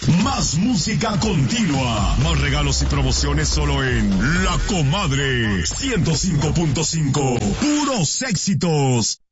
Más música continua. Más regalos y promociones solo en La Comadre 105.5. Puros éxitos.